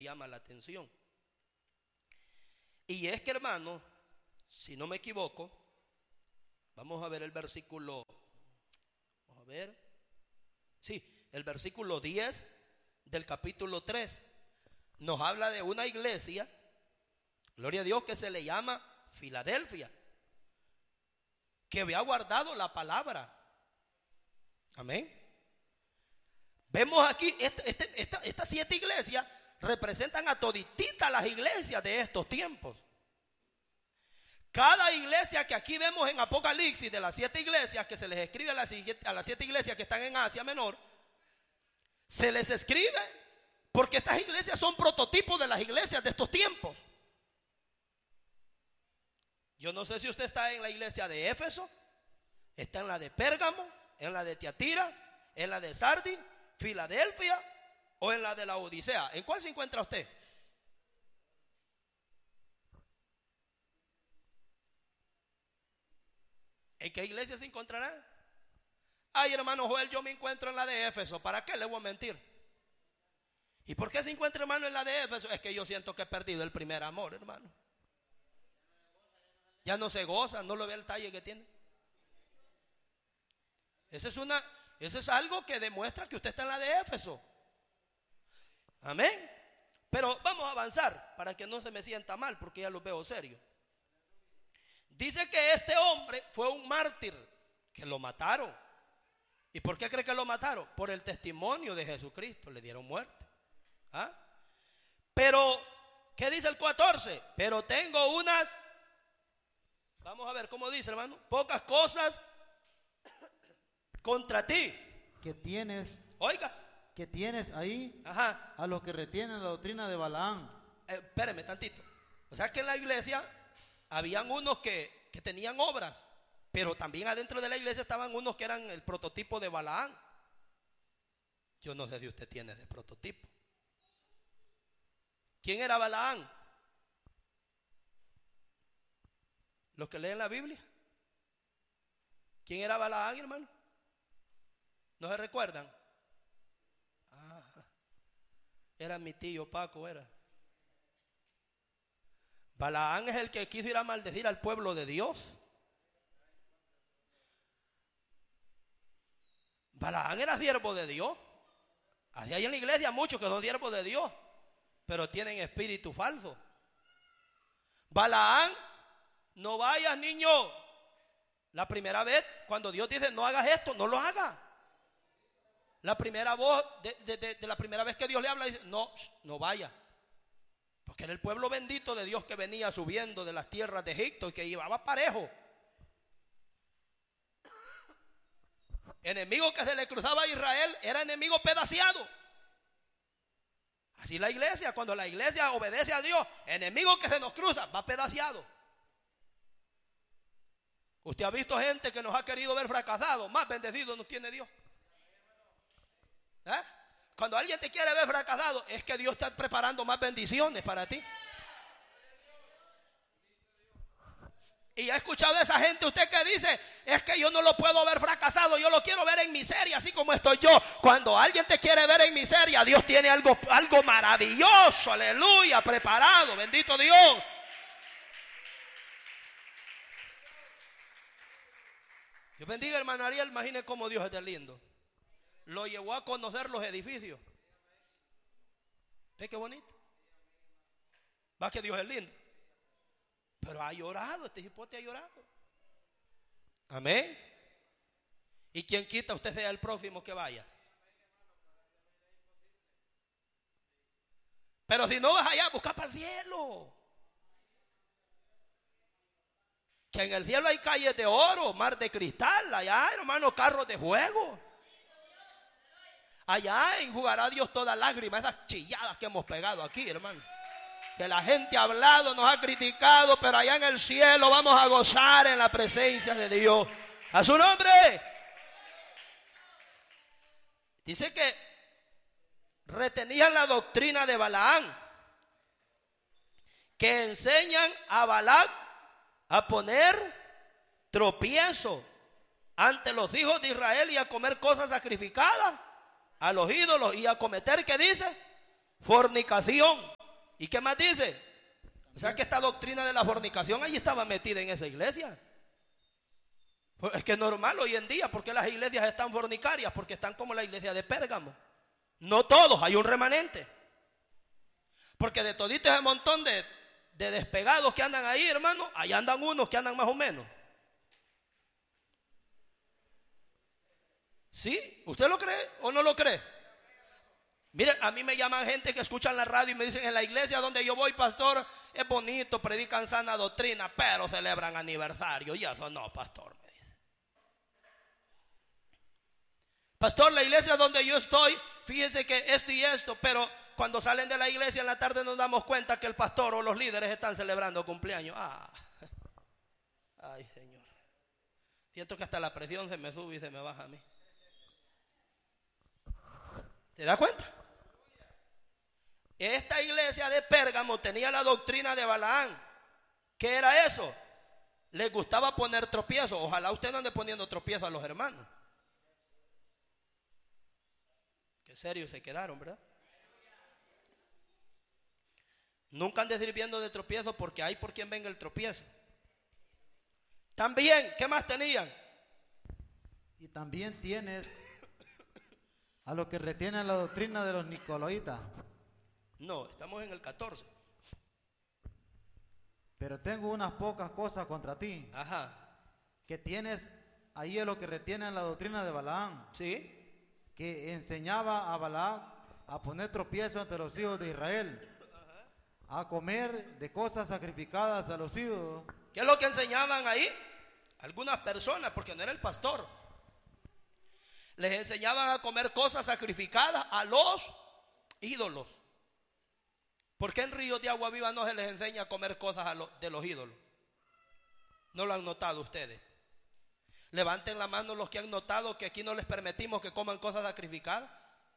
llama la atención. Y es que, hermano, si no me equivoco, vamos a ver el versículo, vamos a ver, sí, el versículo 10 del capítulo 3, nos habla de una iglesia, gloria a Dios, que se le llama Filadelfia, que había guardado la palabra. Amén. Vemos aquí, estas 7 iglesias representan a todititas las iglesias de estos tiempos. Cada iglesia que aquí vemos en Apocalipsis, de las 7 iglesias que se les escribe a las 7 iglesias que están en Asia Menor, se les escribe porque estas iglesias son prototipos de las iglesias de estos tiempos. Yo no sé si usted está en la iglesia de Éfeso, está en la de Pérgamo, en la de Tiatira, en la de Sardis, Filadelfia o en la de la Odisea. ¿En cuál se encuentra usted? ¿En qué iglesia se encontrará? Ay, hermano Joel, yo me encuentro en la de Éfeso. ¿Para qué le voy a mentir? ¿Y por qué se encuentra, hermano, en la de Éfeso? Es que yo siento que he perdido el primer amor, hermano. Ya no se goza, no lo ve el talle que tiene. Eso es algo que demuestra que usted está en la de Éfeso. Amén. Pero vamos a avanzar para que no se me sienta mal, porque ya lo veo serio. Dice que este hombre fue un mártir, que lo mataron. ¿Y por qué cree que lo mataron? Por el testimonio de Jesucristo, le dieron muerte. ¿Ah? Pero, ¿qué dice el 14? Pero tengo unas, vamos a ver cómo dice, hermano, pocas cosas contra ti. Que tienes, oiga, que tienes ahí, ajá, a los que retienen la doctrina de Balaam. Espéreme tantito. O sea que en la iglesia habían unos que tenían obras, pero también adentro de la iglesia estaban unos que eran el prototipo de Balaam. Yo no sé si usted tiene de prototipo. ¿Quién era Balaam? Los que leen la Biblia. ¿Quién era Balaam, hermano? ¿No se recuerdan? Ah, era mi tío Paco, era. Balaam es el que quiso ir a maldecir al pueblo de Dios. Balaam era siervo de Dios. Así hay en la iglesia muchos que son siervos de Dios, pero tienen espíritu falso. Balaam, no vayas, niño. La primera vez, cuando Dios dice no hagas esto, no lo hagas. La primera voz de la primera vez que Dios le habla, dice no vaya. Porque era el pueblo bendito de Dios que venía subiendo de las tierras de Egipto y que llevaba parejo. Enemigo que se le cruzaba a Israel era enemigo pedaciado. Así la iglesia, cuando la iglesia obedece a Dios, enemigo que se nos cruza, va pedaciado. Usted ha visto gente que nos ha querido ver fracasados, más bendecidos nos tiene Dios. Cuando alguien te quiere ver fracasado, es que Dios está preparando más bendiciones para ti. Y he escuchado de esa gente, usted que dice, es que yo no lo puedo ver fracasado, yo lo quiero ver en miseria, así como estoy yo. Cuando alguien te quiere ver en miseria, Dios tiene algo maravilloso, aleluya, preparado, bendito Dios. Dios bendiga, hermano Ariel, imagine cómo Dios es de lindo. Lo llevó a conocer los edificios. ¿Ve qué bonito? Va que Dios es lindo. Pero ha llorado, este hipote ha llorado. Amén. ¿Y quién quita usted sea el próximo que vaya? Pero si no vas allá, busca para el cielo. Que en el cielo hay calles de oro, mar de cristal. Allá, hermano, carros de fuego. Allá enjugará Dios toda lágrima, esas chilladas que hemos pegado aquí, hermano. Que la gente ha hablado, nos ha criticado, pero allá en el cielo vamos a gozar en la presencia de Dios. A su nombre. Dice que retenían la doctrina de Balaam, que enseñan a Balac a poner tropiezo ante los hijos de Israel y a comer cosas sacrificadas a los ídolos y a cometer, ¿qué dice? Fornicación. ¿Y qué más dice? O sea que esta doctrina de la fornicación ahí estaba metida en esa iglesia. Pues es que es normal hoy en día. ¿Por qué las iglesias están fornicarias? Porque están como la iglesia de Pérgamo. No todos, hay un remanente. Porque de todito ese montón de despegados que andan ahí, hermano, ahí andan unos que andan más o menos. ¿Sí? ¿Usted lo cree o no lo cree? Mire, a mí me llaman gente que escuchan la radio y me dicen: en la iglesia donde yo voy, pastor, es bonito, predican sana doctrina, pero celebran aniversario. Y eso no, pastor, me dice. Pastor, la iglesia donde yo estoy, fíjese que esto y esto, pero cuando salen de la iglesia en la tarde nos damos cuenta que el pastor o los líderes están celebrando cumpleaños. Ay, Señor. Siento que hasta la presión se me sube y se me baja a mí. ¿Se da cuenta? Esta iglesia de Pérgamo tenía la doctrina de Balaán. ¿Qué era eso? Les gustaba poner tropiezos. Ojalá usted no ande poniendo tropiezos a los hermanos. Qué serios se quedaron, ¿verdad? Nunca andes sirviendo de tropiezo, porque hay por quien venga el tropiezo. También, ¿qué más tenían? Y también tienes a los que retienen la doctrina de los nicolaítas. No, estamos en el 14. Pero tengo unas pocas cosas contra ti. Ajá. Que tienes ahí a los que retienen la doctrina de Balaam. Sí. Que enseñaba a Balac a poner tropiezo ante los hijos de Israel. A comer de cosas sacrificadas a los ídolos. ¿Qué es lo que enseñaban ahí? Algunas personas, porque no era el pastor. Les enseñaban a comer cosas sacrificadas a los ídolos. ¿Por qué en Ríos de Agua Viva no se les enseña a comer cosas de los ídolos? ¿No lo han notado ustedes? Levanten la mano los que han notado que aquí no les permitimos que coman cosas sacrificadas.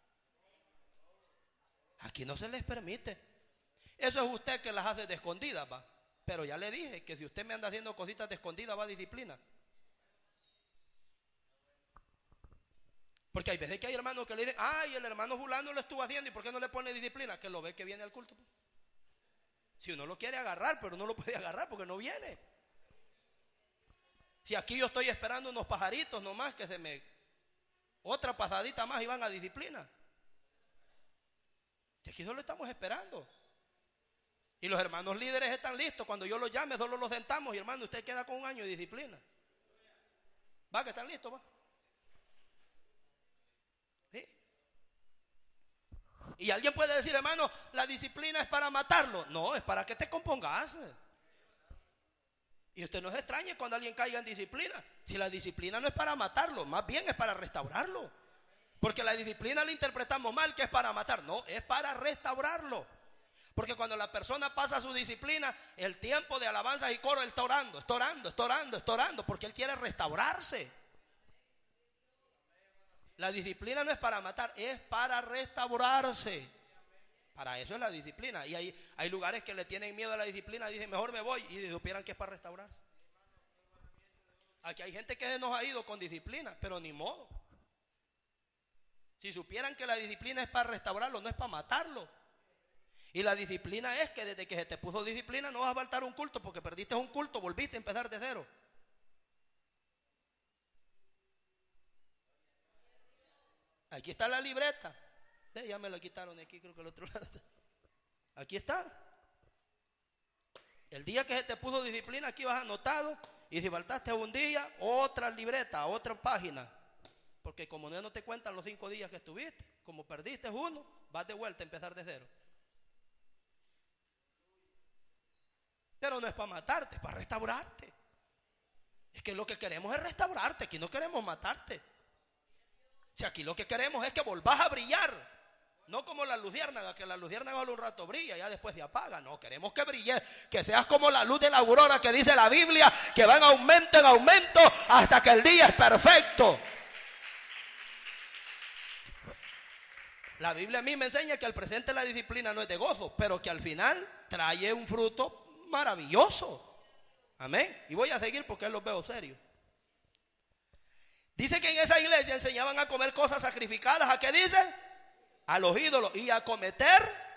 Aquí no se les permite. Eso es usted que las hace de escondidas, va. Pero ya le dije que si usted me anda haciendo cositas de escondidas, va a disciplina. Porque hay veces que hay hermanos que le dicen: ay, el hermano fulano lo estuvo haciendo, ¿y por qué no le pone disciplina? Que lo ve que viene al culto. Si uno lo quiere agarrar, pero no lo puede agarrar porque no viene. Si aquí yo estoy esperando unos pajaritos nomás que se me... otra pasadita más y van a disciplina. Si aquí solo estamos esperando. Y los hermanos líderes están listos. Cuando yo los llame, solo los sentamos. Y hermano, usted queda con 1 año de disciplina. ¿Va que están listos, va? ¿Sí? Y alguien puede decir: hermano, la disciplina es para matarlo. No, es para que te compongas. Y usted no se extrañe cuando alguien caiga en disciplina. Si la disciplina no es para matarlo, más bien es para restaurarlo. Porque la disciplina la interpretamos mal, que es para matar. No, es para restaurarlo. Porque cuando la persona pasa su disciplina, el tiempo de alabanzas y coro, él está orando, porque él quiere restaurarse. La disciplina no es para matar, es para restaurarse. Para eso es la disciplina. Y hay lugares que le tienen miedo a la disciplina y dicen: mejor me voy, y supieran que es para restaurarse. Aquí hay gente que se nos ha ido con disciplina, pero ni modo. Si supieran que la disciplina es para restaurarlo, no es para matarlo. Y la disciplina es que desde que se te puso disciplina no vas a faltar un culto, porque perdiste un culto, volviste a empezar de cero. Aquí está la libreta. Ya me la quitaron de aquí, creo que el otro lado. Aquí está. El día que se te puso disciplina, aquí vas anotado. Y si faltaste un día, otra libreta, otra página. Porque como no te cuentan los 5 días que estuviste, como perdiste uno, vas de vuelta a empezar de cero. Pero no es para matarte, es para restaurarte. Es que lo que queremos es restaurarte, aquí no queremos matarte. Si aquí lo que queremos es que volvás a brillar. No como la luciérnaga, que la luciérnaga solo un rato brilla, ya después se apaga. No, queremos que brille, que seas como la luz de la aurora que dice la Biblia, que va en aumento hasta que el día es perfecto. La Biblia a mí me enseña que al presente la disciplina no es de gozo, pero que al final trae un fruto maravilloso. Amén. Y voy a seguir porque los veo serios. Dice que en esa iglesia enseñaban a comer cosas sacrificadas. ¿A qué dice? A los ídolos y a cometer